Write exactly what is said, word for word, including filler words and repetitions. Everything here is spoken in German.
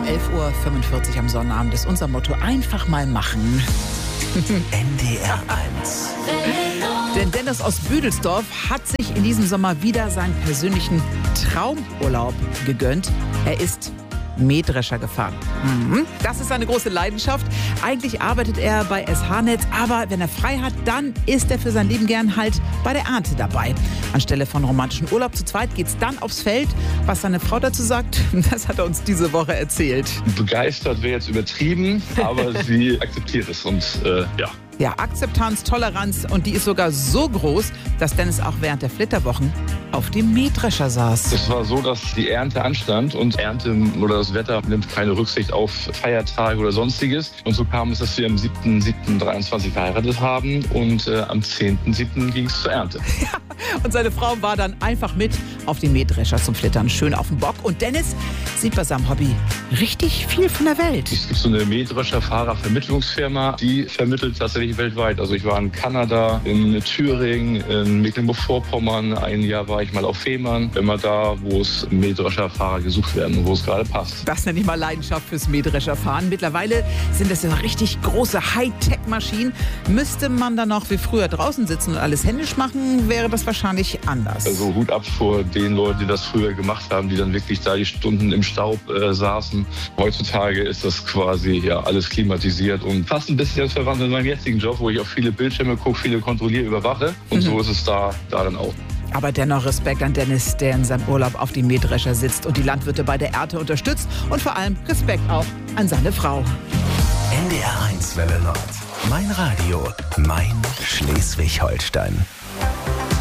elf Uhr fünfundvierzig am Sonnabend ist unser Motto: einfach mal machen. N D R eins. Denn Dennis aus Büdelsdorf hat sich in diesem Sommer wieder seinen persönlichen Traumurlaub gegönnt. Er ist Mähdrescher gefahren. Mhm. Das ist seine große Leidenschaft. Eigentlich arbeitet er bei S H-Netz, aber wenn er frei hat, dann ist er für sein Leben gern halt bei der Ernte dabei. Anstelle von romantischen Urlaub zu zweit geht's dann aufs Feld. Was seine Frau dazu sagt, das hat er uns diese Woche erzählt. Begeistert wäre jetzt übertrieben, aber sie akzeptiert es und äh, ja. Ja, Akzeptanz, Toleranz, und die ist sogar so groß, dass Dennis auch während der Flitterwochen auf dem Mähdrescher saß. Es war so, dass die Ernte anstand und Ernte oder das Wetter nimmt keine Rücksicht auf Feiertage oder Sonstiges. Und so kam es, dass wir am siebten siebten dreiundzwanzig geheiratet haben und äh, am zehnten siebten ging es zur Ernte. Ja, und seine Frau war dann einfach mit auf den Mähdrescher zum Flittern, schön auf dem Bock. Und Dennis sieht bei seinem Hobby richtig viel von der Welt. Es gibt so eine Mähdrescherfahrervermittlungsfirma, die vermittelt tatsächlich weltweit. Also ich war in Kanada, in Thüringen, in Mecklenburg-Vorpommern, ein Jahr war ich mal auf Fehmarn, immer da, wo es Mähdrescherfahrer gesucht werden und wo es gerade passt. Das nenne ich mal Leidenschaft fürs Mähdrescherfahren. Mittlerweile sind das ja richtig große Hightech-Maschinen. Müsste man dann noch wie früher draußen sitzen und alles händisch machen, wäre das wahrscheinlich anders. Also Hut ab vor den Leuten, die das früher gemacht haben, die dann wirklich da die Stunden im Staub äh, saßen. Heutzutage ist das quasi ja alles klimatisiert und fast ein bisschen verwandelt in meinem jetzigen Job, wo ich auf viele Bildschirme gucke, viele kontrolliere, überwache. Und mhm. so ist es da, da dann auch. Aber dennoch Respekt an Dennis, der in seinem Urlaub auf dem Mähdrescher sitzt und die Landwirte bei der Ernte unterstützt. Und vor allem Respekt auch an seine Frau. N D R eins Welle Nord. Mein Radio, mein Schleswig-Holstein.